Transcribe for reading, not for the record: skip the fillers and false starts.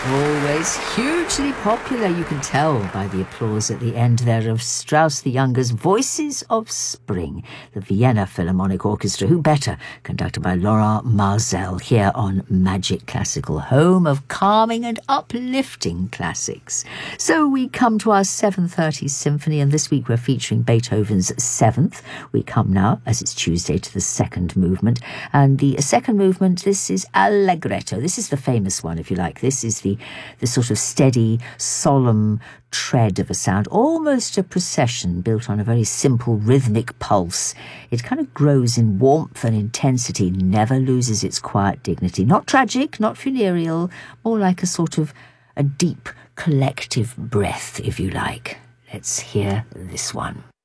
Always hugely popular, you can tell by the applause at the end there of Strauss the Younger's Voices of Spring, the Vienna Philharmonic Orchestra, who better, conducted by Laurent Marzel, here on Magic Classical, home of calming and uplifting classics. So we come to our 7:30 symphony, and this week we're featuring Beethoven's 7th. We come now, as it's Tuesday, to the second movement, and the second movement, this is Allegretto. This is the famous one, if you like. This is the sort of steady, solemn tread of a sound, almost a procession built on a very simple rhythmic pulse. It kind of grows in warmth and intensity, never loses its quiet dignity. Not tragic, not funereal, more like a sort of a deep collective breath, if you like. Let's hear this one.